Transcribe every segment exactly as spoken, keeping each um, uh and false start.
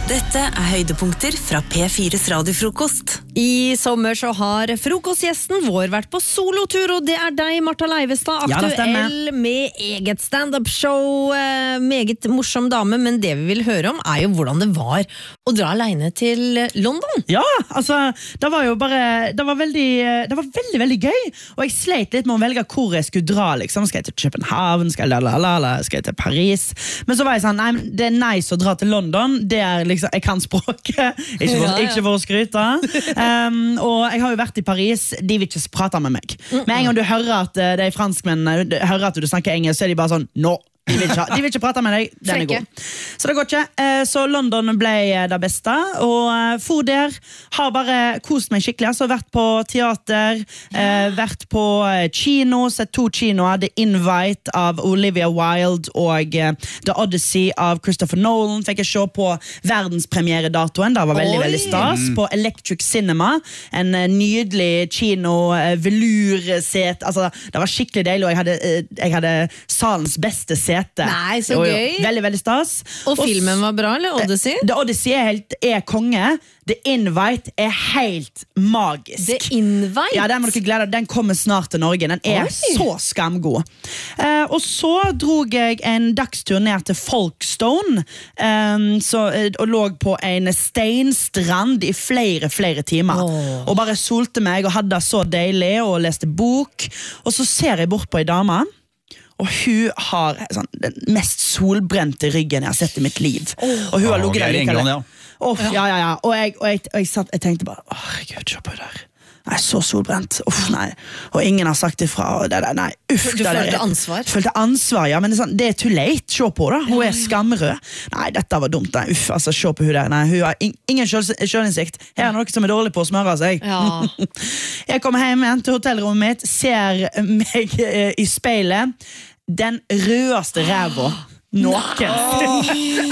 Dette er høydepunkter fra P fires radiofrokost. I sommer så har frokostgjesten vår vært på solotur, og det er deg, Martha Leivestad, aktuell ja, med eget stand-up-show, meget morsom dame, men det vi vil høre om er jo hvordan det var å dra alene til London. Ja, altså, det var jo bare, det var veldig, det var veldig, veldig gøy, og jeg sleit litt med å velge hvor jeg skulle dra, liksom. Skal jeg til København, skal jeg, lalala, skal jeg til Paris, men så var jeg sånn, nei, det er nice å dra til London, det er liksom jeg kan språket, ikke for, ja, ja. ikke for å skryte um, og jeg har jo vært i Paris, de vil ikke prate med meg men en gang du hører at det er franskmennene hører at du snakker engelsk, så er de bare sånn, nå De vil, ikke, de vil ikke prate med deg, den er god Så det går ikke, så London ble det beste Og for der har bare kost meg skikkelig Så vært på teater, ja. vært på kino Sett to kinoer, The Invite av Olivia Wilde Og The Odyssey av Christopher Nolan Fikk jeg se på verdenspremieredatoen Det var veldig, Oi. veldig stas På Electric Cinema En nydelig kino, velurset Altså, det var skikkelig deilig Og jeg hadde, jeg hadde salens beste set Nei, så jo, jo. gøy. Veldig, veldig stas. Og filmen var bra, eller Odyssey? The Odyssey er, helt, er konge. The Invite er helt magisk. The Invite? Ja, den må dere glede. Den kommer snart til Norge. Den er Oi. så skamgod. Uh, og så drog jeg en dagstur ned til Folkestone um, så, og lå på en steinstrand i flere, flere timer. Oh. Og bare solte meg og hadde det så deilig og leste bok. Og så ser jeg bort på en dame Og hun har sånn, den mest solbrente ryggen jeg har sett i mitt liv. Oh. Og hun har ligget der like England, ja. Oh, ja, ja, ja. Og, jeg, og, jeg, og jeg, satt, jeg tenkte bare, åh, Gud, se på det der. Nei, så solbrent. Uff, nei. Og ingen har sagt ifra. Det der, nei, uff. Du følte ansvar? Følte ansvar, ja. Men det er, sånn, det er too late. Se på da. Hun er skamrød. Nei, dette var dumt. Nei, uff, altså, se på hun der. Nei, hun har ingen selvinnsikt. Her er noe som er dårlig på å smøre seg. Ja. Jeg kommer hjem igjen til hotellrommet mitt, ser meg i speilet. Den rødeste ræva Nåken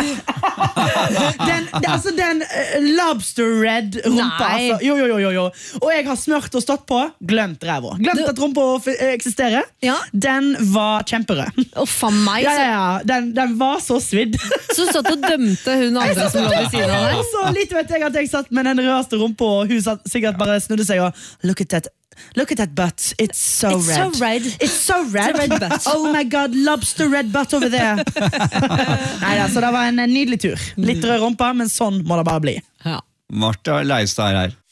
den, den, altså den uh, lobster red rumpa altså. jo, jo, jo, jo. Og jeg har smørt og stått på Glemt ræva Glemt du... at rumpa eksisterer ja. Den var kjemperød oh, faen meg ja, ja, ja. Den, den var så svidd Så satt og dømte hun andre som lå ved siden av deg Og så litt vet jeg at jeg satt med den rødeste rumpa Og hun satt, sikkert bare snudde seg og Look at that Look at that butt, it's so it's red so red It's so red, it's a red butt. Oh my god, lobster red butt over there Neida, så det var en nydelig tur Litt rød rumpa, men sånn må det bare bli ja. Martha Leivestad er her